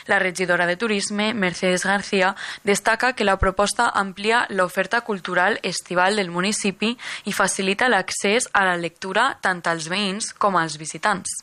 La regidora de Turisme, Mercedes García, destaca que la proposta amplia l'oferta cultural estival del municipi i facilita l'accés a la lectura tant als veïns com als visitants.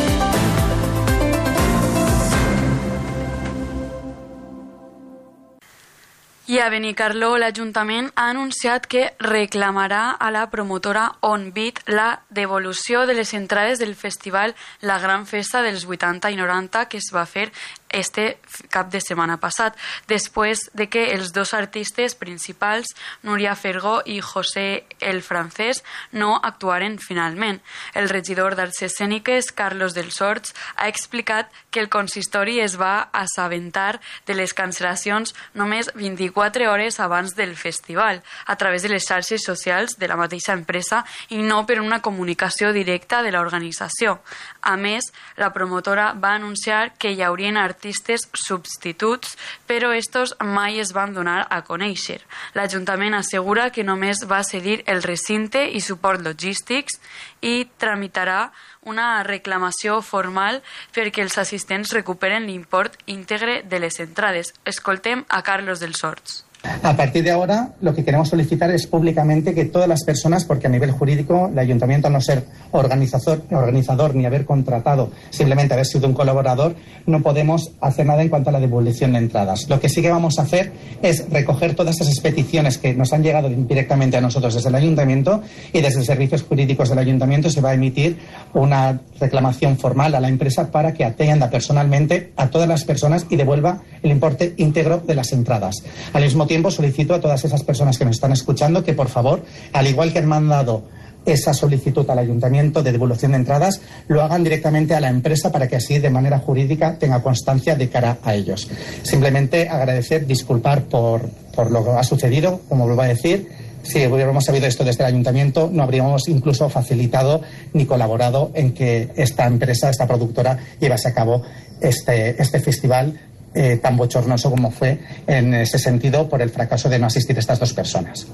I a Benicarló, l'Ajuntament ha anunciat que reclamarà a la promotora OnBeat la devolució de les entrades del festival La Gran Festa dels 80 i 90 que es va fer este cap de setmana passat, després de que els dos artistes principals, Núria Fergó i José el Francès, no actuaren finalment. El regidor d'Arts Escèniques, Carlos dels Horts, ha explicat que el consistori es va assabentar de les cancel·lacions només 24 hores abans del festival, a través de les xarxes socials de la mateixa empresa i no per una comunicació directa de l'organització. A més, la promotora va anunciar que hi haurien artistes substituts, però estos mai es van donar a conèixer. L'Ajuntament assegura que només va cedir el recinte i suport logístics i tramitarà una reclamació formal perquè els assistents recuperen l'import íntegre de les entrades. Escoltem a Carlos dels Horts. A partir de ahora, lo que queremos solicitar es públicamente que todas las personas, porque a nivel jurídico, el ayuntamiento, al no ser organizador ni haber contratado, simplemente haber sido un colaborador, no podemos hacer nada en cuanto a la devolución de entradas. Lo que sí que vamos a hacer es recoger todas esas peticiones que nos han llegado directamente a nosotros desde el ayuntamiento, y desde servicios jurídicos del ayuntamiento se va a emitir una reclamación formal a la empresa para que atienda personalmente a todas las personas y devuelva el importe íntegro de las entradas. Al mismo tiempo, solicito a todas esas personas que nos están escuchando que, por favor, al igual que han mandado esa solicitud al ayuntamiento de devolución de entradas, lo hagan directamente a la empresa para que así, de manera jurídica, tenga constancia de cara a ellos. Simplemente agradecer, disculpar por lo que ha sucedido, como vuelvo a decir. Si hubiéramos sabido esto desde el ayuntamiento, no habríamos incluso facilitado ni colaborado en que esta empresa, esta productora, llevase a cabo este festival tan bochornoso como fue en ese sentido por el fracaso de no asistir a estas dos personas.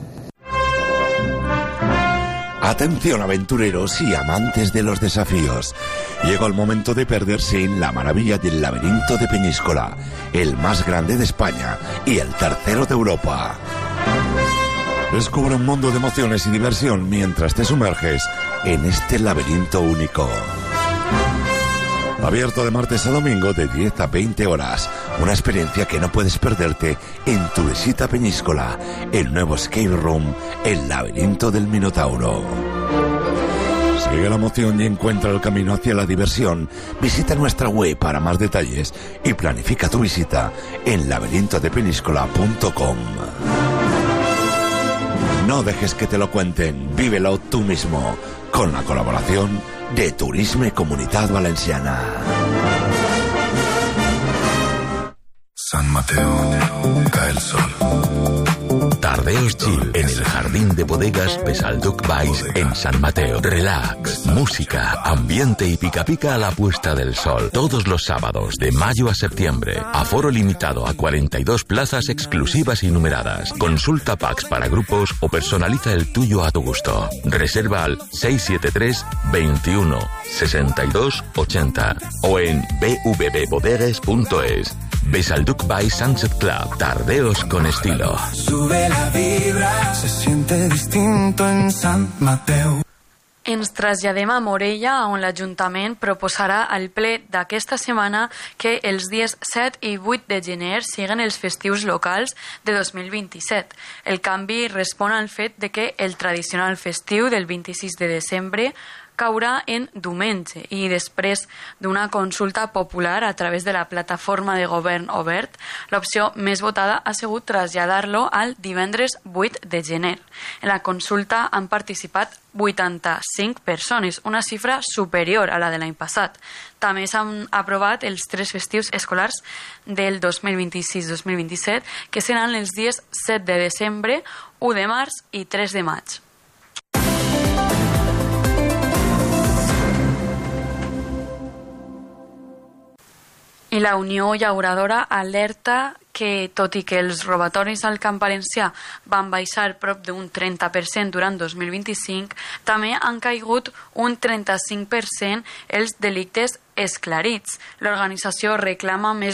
Atención aventureros y amantes de los desafíos. Llegó el momento de perderse en la maravilla del laberinto de Peñíscola, el más grande de España y el tercero de Europa. Descubre un mundo de emociones y diversión mientras te sumerges en este laberinto único. Abierto de martes a domingo de 10 a 20 horas. Una experiencia que no puedes perderte en tu visita a Peñíscola, el nuevo escape room, el laberinto del Minotauro. Sigue la emoción y encuentra el camino hacia la diversión. Visita nuestra web para más detalles y planifica tu visita en laberintodepeñíscola.com. No dejes que te lo cuenten, vívelo tú mismo, con la colaboración de Turisme Comunitat Valenciana. San Mateo, cae el sol. Tardeos Chill en el jardín de bodegas Besalduc Valls en San Mateo. Relax, música, ambiente y pica pica a la puesta del sol. Todos los sábados de mayo a septiembre. Aforo limitado a 42 plazas exclusivas y numeradas. Consulta packs para grupos o personaliza el tuyo a tu gusto. Reserva al 673 21 62 80 o en bvbbodegues.es. Besalduc Valls Sunset Club. Tardeos con estilo. Sube la vibra, se siente distinto en San Mateo. Ens traslladem a Morella, on l'Ajuntament proposarà al ple d'aquesta setmana que els dies 7 i 8 de gener siguin els festius locals de 2027. El canvi respon al fet de que el tradicional festiu del 26 de desembre caurà en diumenge i després d'una consulta popular a través de la plataforma de govern obert, l'opció més votada ha sigut traslladar-lo al divendres 8 de gener. En la consulta han participat 85 persones, una xifra superior a la de l'any passat. També s'han aprovat els 3 festius escolars del 2026-2027, que seran els dies 7 de desembre, 1 de març i 3 de maig. I la Unió Llauradora alerta que, tot i que els robatoris al Camp Valencià van baixar prop d'un 30% durant 2025, també han caigut un 35% els delictes esclarits. L'organització reclama més